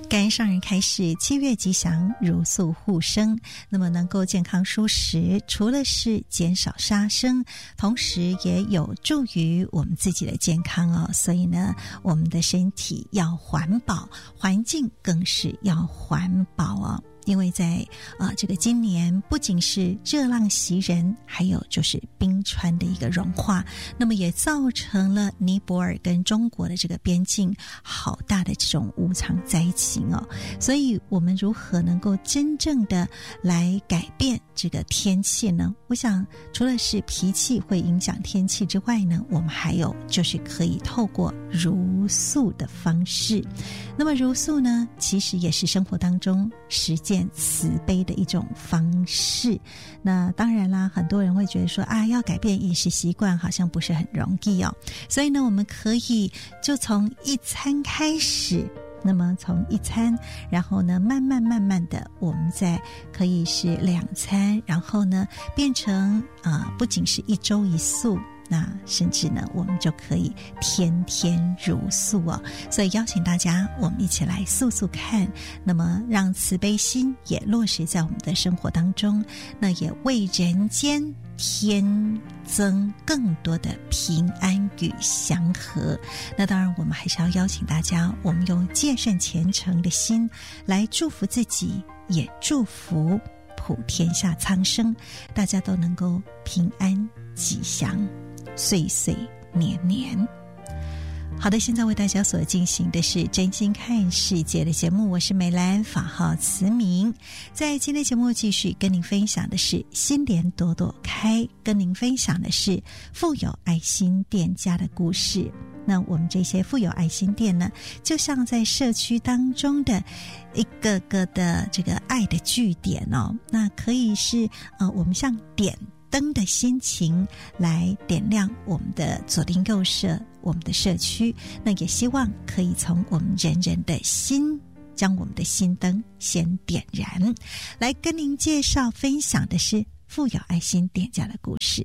感恩上人开示7月吉祥如素护生，那么能够健康蔬食，除了是减少杀生，同时也有助于我们自己的健康哦。所以呢，我们的身体要环保，环境更是要环保哦。因为在这个今年不仅是热浪袭人，还有就是冰川的一个融化，那么也造成了尼泊尔跟中国的这个边境好大的这种无常灾情哦。所以我们如何能够真正的来改变这个天气呢？我想除了是脾气会影响天气之外呢，我们还有就是可以透过茹素的方式。那么茹素呢，其实也是生活当中实践慈悲的一种方式。那当然啦，很多人会觉得说要改变饮食习惯好像不是很容易哦。所以呢，我们可以就从一餐开始，那么从一餐，然后呢慢慢的，我们再可以是2餐，然后呢变成不仅是1周1素，那甚至呢我们就可以天天茹素哦。所以邀请大家我们一起来素素看，那么让慈悲心也落实在我们的生活当中，那也为人间添增更多的平安与祥和。那当然我们还是要邀请大家，我们用戒慎虔诚的心来祝福自己，也祝福普天下苍生，大家都能够平安吉祥，岁岁年年。好的，现在为大家所进行的是真心看世界的节目，我是美兰，法号慈明。在今天节目继续跟您分享的是心莲朵朵开，跟您分享的是富有爱心店家的故事。那我们这些富有爱心店呢，就像在社区当中的一个个的这个爱的据点哦。那可以是我们像点灯的心情来点亮我们的左邻右舍，我们的社区。那也希望可以从我们人人的心，将我们的心灯先点燃。来跟您介绍分享的是富有爱心店家的故事。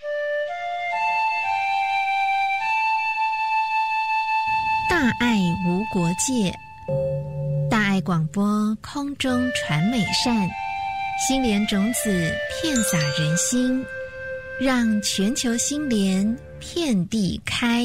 大爱无国界，大爱广播空中传美善，心莲种子遍洒人心，让全球心莲遍地开。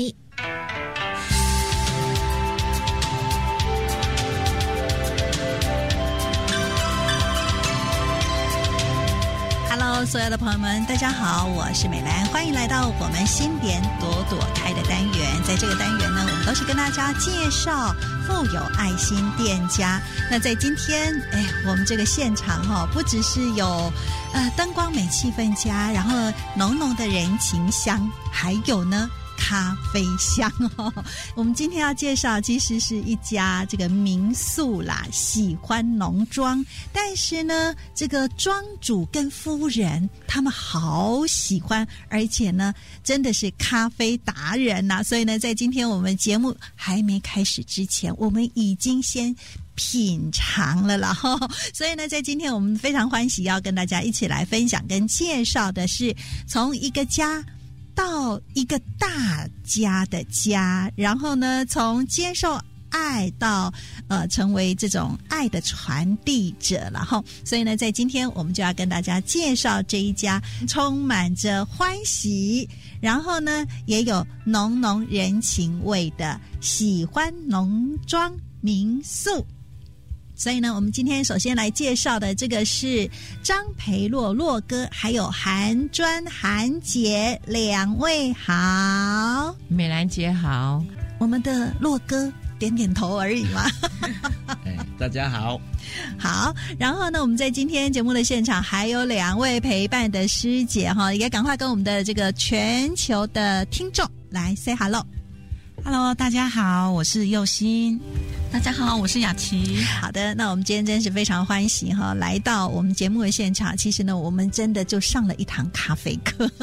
所有的朋友们大家好，我是美兰，欢迎来到我们心莲朵朵开的单元。在这个单元呢，我们都是跟大家介绍富有爱心店家。那在今天我们这个现场不只是有灯光美气氛佳，然后浓浓的人情香，还有呢咖啡香哦。我们今天要介绍其实是一家这个民宿啦，喜欢农庄，但是呢这个庄主跟夫人他们好喜欢，而且呢真的是咖啡达人啊。所以呢在今天我们节目还没开始之前，我们已经先品尝了啦所以呢在今天我们非常欢喜要跟大家一起来分享跟介绍的是从一个家到一个大家的家，然后呢从接受爱到成为这种爱的传递者了哈。所以呢在今天我们就要跟大家介绍这一家充满着欢喜，然后呢也有浓浓人情味的喜欢农庄民宿。所以呢我们今天首先来介绍的这个是张培洛洛哥还有韩专韩姐，两位好。 美兰姐好。 我们的洛哥点点头而已嘛大家好。 好，然后呢我们在今天节目的现场还有2位陪伴的师姐也赶快跟我们的这个全球的听众来 say hello。 大家好，我是佑心。 大家好，我是雅琪。 好的，那我们今天真是非常欢喜来到我们节目的现场。其实呢我们真的就上了一堂咖啡课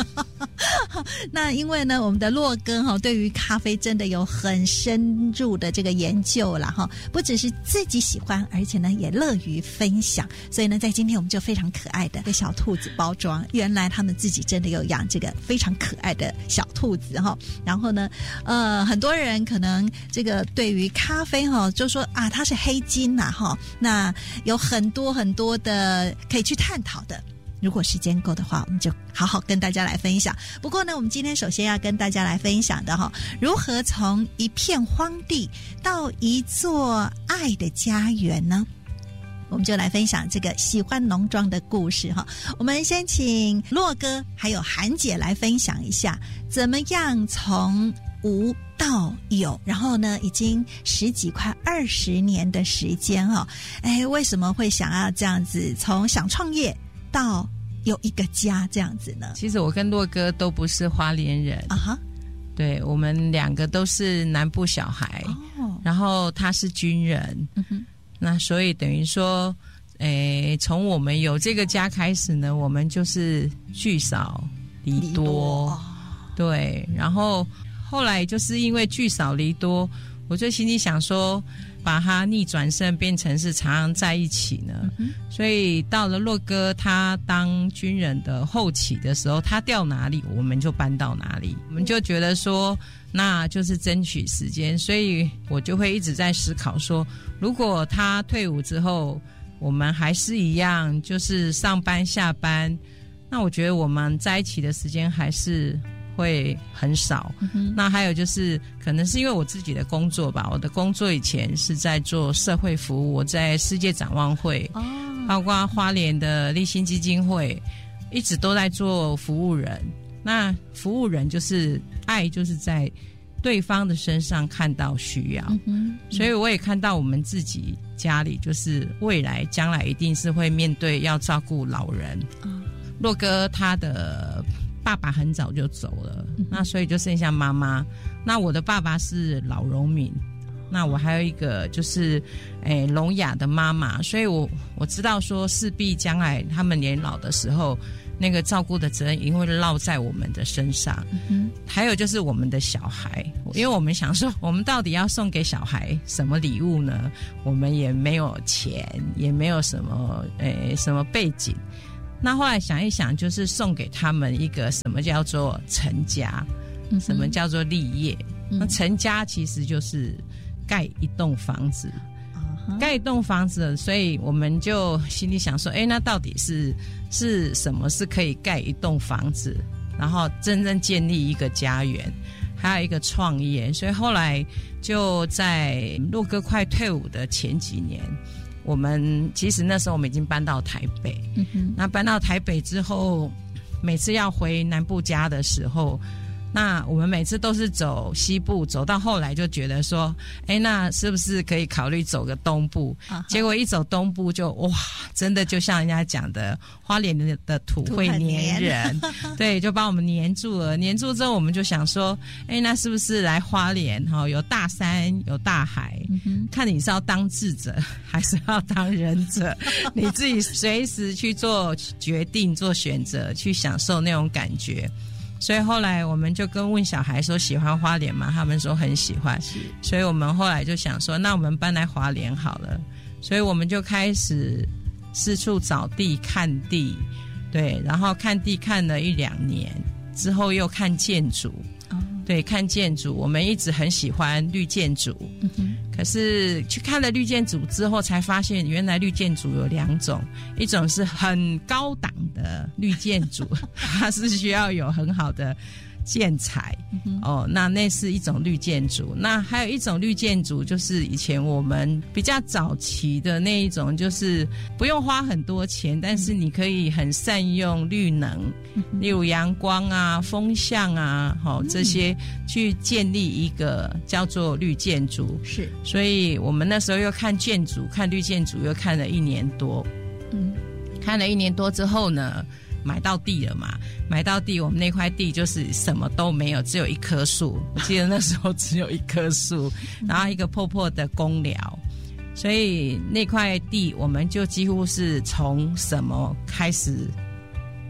那因为呢，我们的洛哥对于咖啡真的有很深入的这个研究啦不只是自己喜欢，而且呢也乐于分享。所以呢，在今天我们就非常可爱的小兔子包装，原来他们自己真的有养这个非常可爱的小兔子然后呢，很多人可能这个对于咖啡就说啊，它是黑金那有很多很多的可以去探讨的。如果时间够的话，我们就好好跟大家来分享。不过呢，我们今天首先要跟大家来分享的如何从一片荒地到一座爱的家园呢？我们就来分享这个喜欢农庄的故事我们先请洛哥还有韩姐来分享一下，怎么样从无到有，然后呢已经10几快20年的时间为什么会想要这样子从想创业到有一个家这样子呢？ 其实我跟洛哥都不是花莲人对，我们2个都是南部小孩然后他是军人那所以等于说从我们有这个家开始呢，我们就是聚少离多对，然后后来就是因为聚少离多，我就心里想说把它逆转胜变成是常常在一起呢所以到了洛哥他当军人的后期的时候，他调哪里我们就搬到哪里，我们就觉得说那就是争取时间，所以我就会一直在思考说，如果他退伍之后我们还是一样就是上班下班，那我觉得我们在一起的时间还是会很少那还有就是可能是因为我自己的工作吧，我的工作以前是在做社会服务，我在世界展望会包括花莲的立新基金会一直都在做服务人，那服务人就是爱就是在对方的身上看到需要所以我也看到我们自己家里就是未来将来一定是会面对要照顾老人洛哥他的爸爸很早就走了那所以就剩下妈妈，那我的爸爸是老荣民，那我还有一个就是聋哑的妈妈，所以我知道说势必将来他们年老的时候那个照顾的责任一定会落在我们的身上还有就是我们的小孩，因为我们想说我们到底要送给小孩什么礼物呢，我们也没有钱也没有什么背景，那后来想一想就是送给他们一个什么叫做成家什么叫做立业那成家其实就是盖一栋房子盖一栋房子，所以我们就心里想说那到底是什么是可以盖一栋房子然后真正建立一个家园，还有一个创业，所以后来就在洛哥快退伍的前几年，我们其实那时候我们已经搬到台北那搬到台北之后，每次要回南部家的时候，那我们每次都是走西部，走到后来就觉得说那是不是可以考虑走个东部结果一走东部就哇，真的就像人家讲的花莲的土会黏人对，就把我们黏住了，黏住之后我们就想说那是不是来花莲有大山有大海看你是要当智者还是要当仁者你自己随时去做决定做选择，去享受那种感觉。所以后来我们就问小孩说喜欢花莲吗，他们说很喜欢，所以我们后来就想说那我们搬来花莲好了，所以我们就开始四处找地看地对，然后看地看了1-2年之后又看建筑对，看建筑我们一直很喜欢绿建筑可是去看了绿建筑之后才发现原来绿建筑有2种，一种是很高档的绿建筑它是需要有很好的建材那是一种绿建筑，那还有一种绿建筑就是以前我们比较早期的那一种，就是不用花很多钱但是你可以很善用绿能例如阳光啊风向啊这些去建立一个叫做绿建筑是， 所以我们那时候又看建筑看绿建筑又看了1年多看了1年多之后呢买到地了嘛，买到地我们那块地就是什么都没有，只有1棵树，我记得那时候只有1棵树然后一个破破的公寮，所以那块地我们就几乎是从什么开始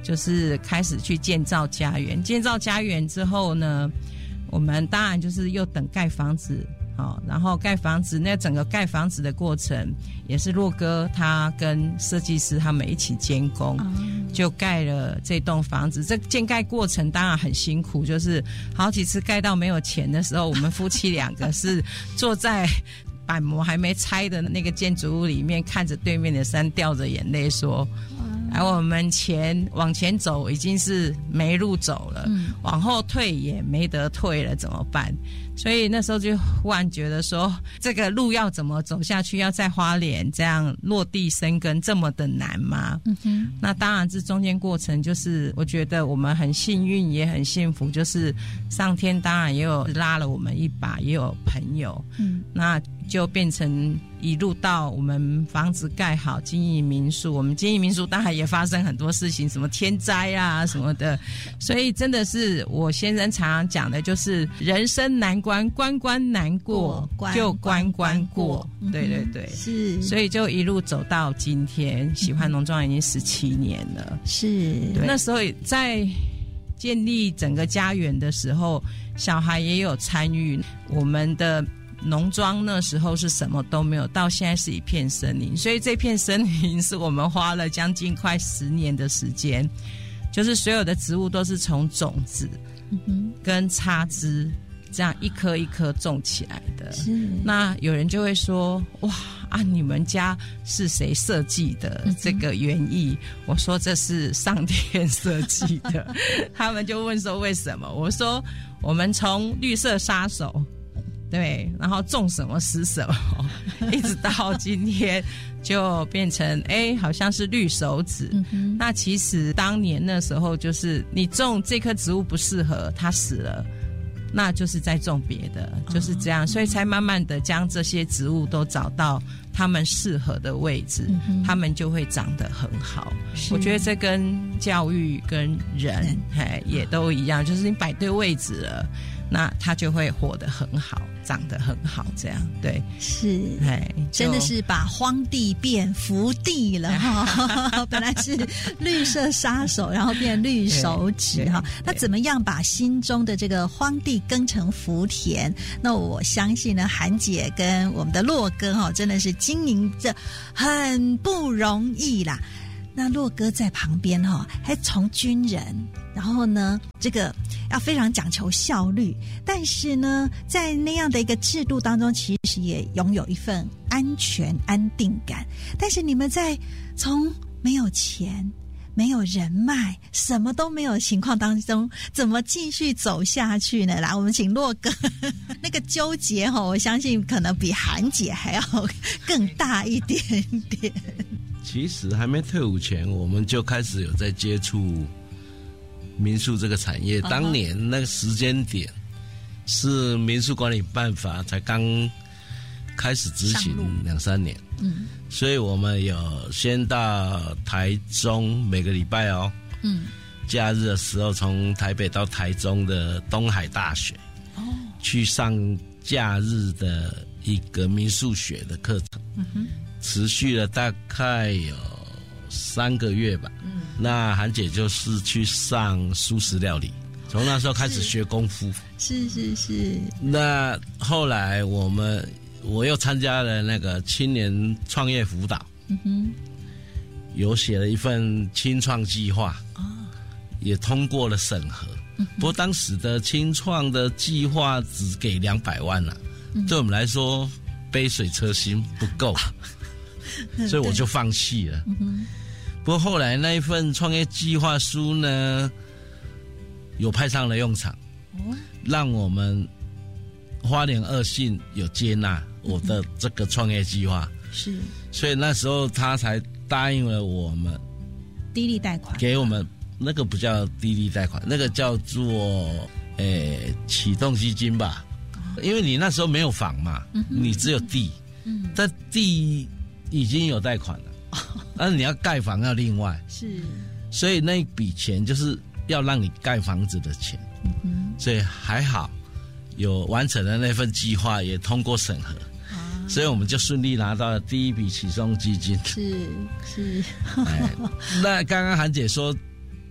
就是开始去建造家园。建造家园之后呢，我们当然就是又等盖房子，然后盖房子，那整个盖房子的过程也是洛哥他跟设计师他们一起监工，就盖了这栋房子。这建盖过程当然很辛苦，就是好几次盖到没有钱的时候，我们夫妻两个是坐在板模还没拆的那个建筑物里面，看着对面的山，掉着眼泪说，而我们往前走已经是没路走了，往后退也没得退了，怎么办？所以那时候就忽然觉得说，这个路要怎么走下去，要在花莲这样落地生根这么的难吗？那当然这中间过程就是我觉得我们很幸运也很幸福，就是上天当然也有拉了我们一把，也有朋友，那就变成一路到我们房子盖好，经营民宿。我们经营民宿当然也发生很多事情，什么天灾啊什么的，所以真的是我先生常常讲的，就是人生难关，关关难过，就关关过。对对对，是，所以就一路走到今天，喜欢农庄已经17年了。是，那时候在建立整个家园的时候，小孩也有参与。我们的农庄那时候是什么都没有，到现在是一片森林，所以这片森林是我们花了将近快10年的时间，就是所有的植物都是从种子跟插枝这样一颗一颗种起来的。是，那有人就会说，哇你们家是谁设计的这个园艺？我说这是上天设计的。他们就问说为什么？我说我们从绿色杀手，对，然后种什么死什么，一直到今天就变成好像是绿手指。那其实当年那时候就是你种这棵植物不适合，它死了，那就是在种别的，就是这样，所以才慢慢的将这些植物都找到它们适合的位置，它们就会长得很好。我觉得这跟教育跟人也都一样，就是你摆对位置了，那它就会活得很好，长得很好，这样。对，是， 真的是把荒地变福地了哈。本来是绿色杀手，然后变绿手指哈。那怎么样把心中的这个荒地耕成福田？那我相信呢，韩姐跟我们的洛哥哈，真的是经营着很不容易啦。那洛哥在旁边还从军人，然后呢这个要非常讲求效率，但是呢在那样的一个制度当中，其实也拥有一份安全安定感。但是你们在从没有钱没有人脉什么都没有的情况当中，怎么继续走下去呢？来，我们请洛哥。那个纠结我相信可能比韩姐还要更大一点点。 其实还没退伍前，我们就开始有在接触民宿这个产业。当年那个时间点是民宿管理办法才刚开始执行2-3年，所以我们有先到台中，每个礼拜假日的时候从台北到台中的东海大学去上假日的一个民宿学的课程，持续了大概有3个月吧。那韩姐就是去上素食料理，从那时候开始学功夫。是。那后来我又参加了那个青年创业辅导，有写了一份青创计划，也通过了审核。不过当时的青创的计划只给200万了，对我们来说杯水车薪不够。所以我就放弃了。不过后来那一份创业计划书呢，有派上了用场，让我们花莲二信有接纳我的这个创业计划。是，所以那时候他才答应了我们低利贷款， 给我们那个不叫低利贷款，那个叫做启动基金吧。因为你那时候没有房嘛，你只有地，但地已经有贷款了，但是你要盖房要另外，是，所以那一笔钱就是要让你盖房子的钱，所以还好有完成了那份计划，也通过审核，所以我们就顺利拿到了第一笔启动基金。是，那刚刚韩姐说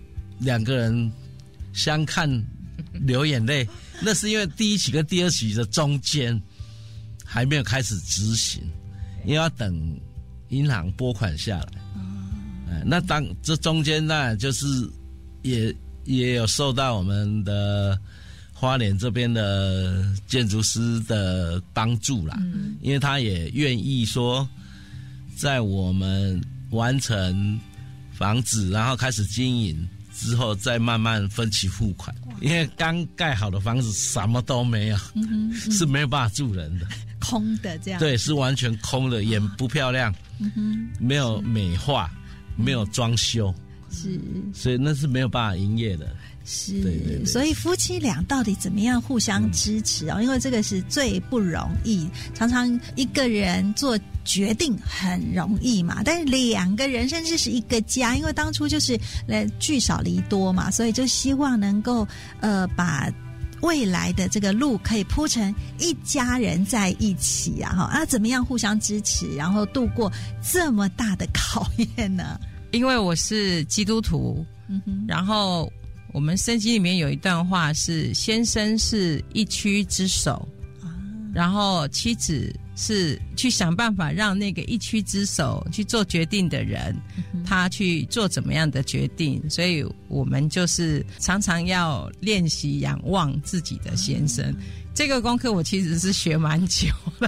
两个人相看流眼泪，那是因为第一期跟第二期的中间还没有开始执行，因为要等银行拨款下来。那当这中间呢，就是也有受到我们的花莲这边的建筑师的帮助啦，因为他也愿意说，在我们完成房子然后开始经营之后，再慢慢分期付款。因为刚盖好的房子什么都没有，是没有办法住人的， 空的这样。对， 是完全空的，也不漂亮，没有美化，没有装修，是，所以那是没有办法营业的。 是，对，所以夫妻俩到底怎么样互相支持因为这个是最不容易，常常一个人做决定很容易嘛，但是两个人甚至是一个家，因为当初就是聚少离多嘛，所以就希望能够把未来的这个路可以铺成一家人在一起啊，怎么样互相支持，然后度过这么大的考验呢？ 因为我是基督徒，然后我们圣经里面有一段话是先生是一区之首，然后妻子是去想办法让那个一区之首去做决定的人，他去做怎么样的决定，所以我们就是常常要练习仰望自己的先生。这个功课我其实是学蛮久的。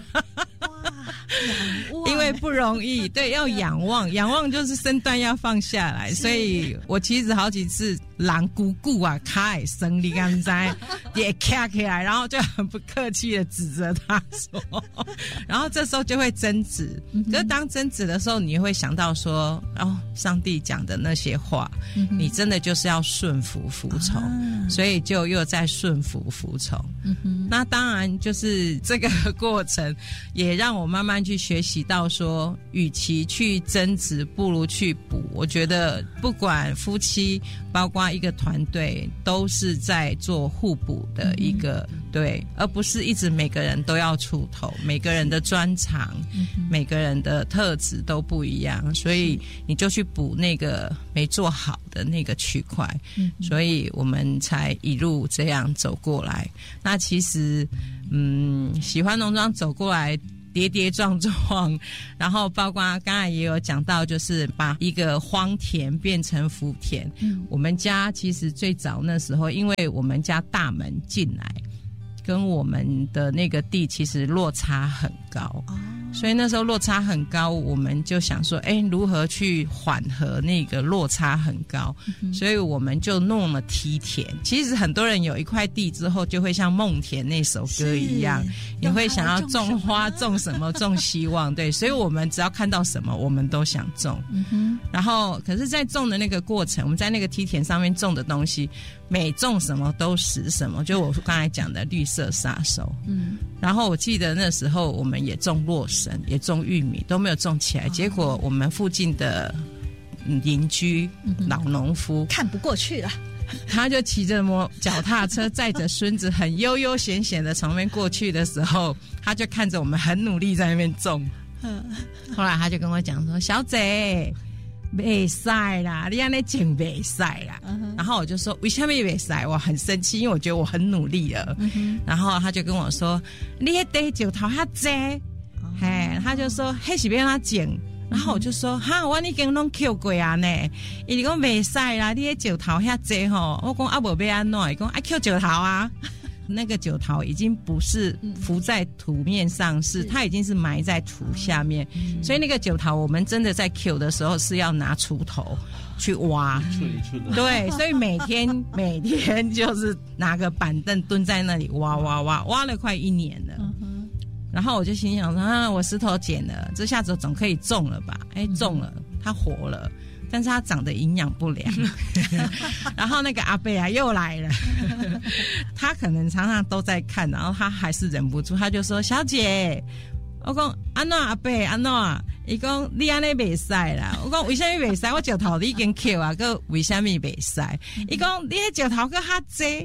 因为不容易，对，要仰望，仰望就是身段要放下来，所以我其实好几次狼姑姑啊，卡也生你刚才也卡起来，然后就很不客气的指责他说，然后这时候就会争执。可是当争执的时候，你会想到说，上帝讲的那些话，你真的就是要顺服服从，所以就又在顺服服从。那当然就是这个过程也让我慢慢去学习到说，与其去争执不如去补。我觉得不管夫妻包括一个团队都是在做互补的一个对，而不是一直每个人都要出头，每个人的专长每个人的特质都不一样，所以你就去补那个没做好的那个区块，所以我们才一路这样走过来。那其实喜欢农庄走过来跌跌撞撞，然后包括刚才也有讲到，就是把一个荒田变成福田。我们家其实最早那时候，因为我们家大门进来跟我们的那个地其实落差很高，所以那时候落差很高，我们就想说如何去缓和那个落差很高，所以我们就弄了梯田。其实很多人有一块地之后就会像梦田那首歌一样，你会想要种花种什么种希望，对，所以我们只要看到什么我们都想种。然后可是在种的那个过程，我们在那个梯田上面种的东西每种什么都死什么，就我刚才讲的绿色杀手。然后我记得那时候我们也种洛神，也种玉米，都没有种起来。结果我们附近的邻居老农夫看不过去了， 他就骑着脚踏车载着孙子很悠悠闲闲的从那边过去的时候，他就看着我们很努力在那边种。后来他就跟我讲说，小姐没晒啦，你这样种没晒啦。然后我就说为什么没晒？我很生气，因为我觉得我很努力了。然后他就跟我说，你那地石头那多，他就说那是要怎种？然后我就说哈，我已经拢捡过啊呢。伊讲没晒啦，你那石头那多吼。我讲没要怎样？伊讲捡石头啊。那个酒桃已经不是浮在土面上，是它已经是埋在土下面，所以那个酒桃我们真的在 Q 的时候是要拿锄头去挖，对，所以每天就是拿个板凳蹲在那里挖了快1年了。然后我就心想说我石头捡了，这下子总可以种了吧？种了，它活了。但是他长得营养不良然后那个阿伯又来了他可能常常都在看，然后他还是忍不住，他就说小姐，我说安怎阿伯安怎，他说你这样不可以啦。我说为什么不可以？我石头已经捡啊，还为什么不可以？他说你的石头还这么多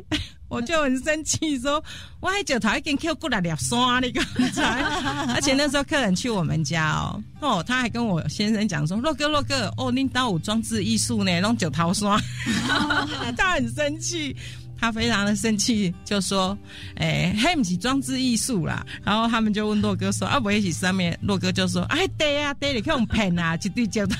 我就很生气说，我还脚头已经跳过来了山，你刚才，而且那时候客人去我们家他还跟我先生讲说，洛哥恁家有装置艺术呢，弄脚头山，他很生气。他非常的生气，就说：“嘿，不是装置艺术啦。”然后他们就问洛哥说：“啊，不会是上面？”洛哥就说：“哎，对啊，对，你看我们骗啊，一对脚头。”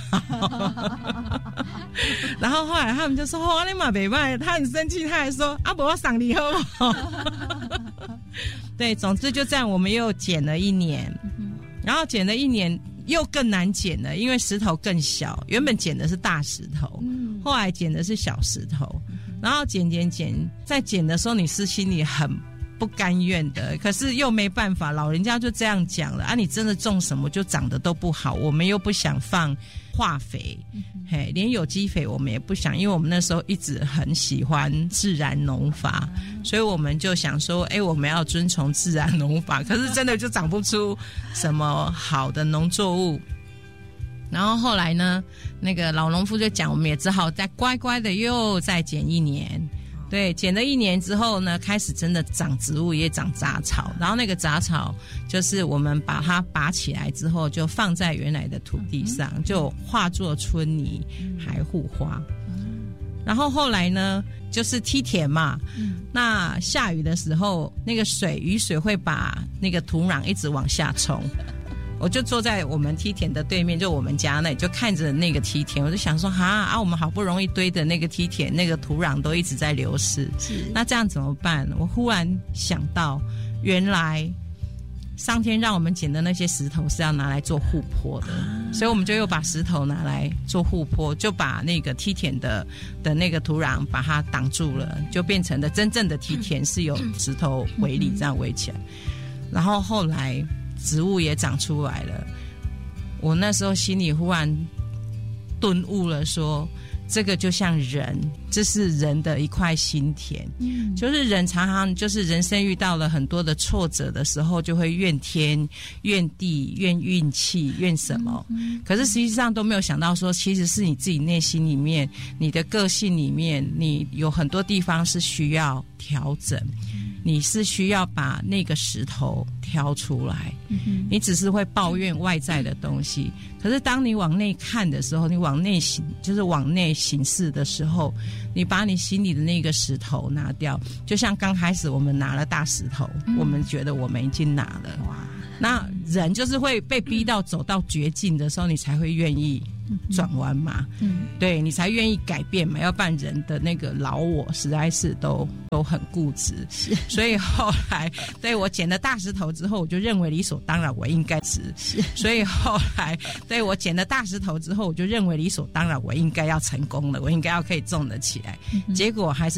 然后后来他们就说：“哦，你嘛袂歹。”他很生气，他还说：“啊，不我赏你好不好？”对，总之就这样，我们又剪了1年，然后剪了1年又更难剪了，因为石头更小，原本剪的是大石头，后来剪的是小石头。然后剪，在剪的时候你是心里很不甘愿的，可是又没办法，老人家就这样讲了啊，你真的种什么就长得都不好，我们又不想放化肥，连有机肥我们也不想，因为我们那时候一直很喜欢自然农法，所以我们就想说我们要遵从自然农法，可是真的就长不出什么好的农作物。然后后来呢，那个老农夫就讲，我们也只好再乖乖的又再剪1年。对，剪了1年之后呢，开始真的长植物，也长杂草。然后那个杂草就是我们把它拔起来之后，就放在原来的土地上，就化作春泥，还护花。然后后来呢，就是梯田嘛，那下雨的时候，那个雨水会把那个土壤一直往下冲。我就坐在我们梯田的对面，就我们家那里，就看着那个梯田，我就想说我们好不容易堆的那个梯田，那个土壤都一直在流失，那这样怎么办？我忽然想到，原来上天让我们捡的那些石头是要拿来做护坡的，所以我们就又把石头拿来做护坡，就把那个梯田的那个土壤把它挡住了，就变成了真正的梯田是有石头围篱这样围起来。然后后来植物也长出来了，我那时候心里忽然顿悟了说，这个就像人，这是人的一块心田，就是人常常就是人生遇到了很多的挫折的时候，就会怨天怨地怨运气怨什么，可是实际上都没有想到说，其实是你自己内心里面，你的个性里面，你有很多地方是需要调整，你是需要把那个石头挑出来，你只是会抱怨外在的东西，可是当你往内看的时候，你往内行，就是往内行事的时候，你把你心里的那个石头拿掉，就像刚开始我们拿了大石头，我们觉得我们已经拿了，那人就是会被逼到走到绝境的时候，你才会愿意转弯嘛，对，你才愿意改变嘛，要不然人的那个老我实在是都很固执，所以后来对我捡了大石头之后，我就认为理所当然我应该吃，所以后来对我捡了大石头之后，我就认为理所当然我应该要成功了，我应该要可以种得起来，结果还是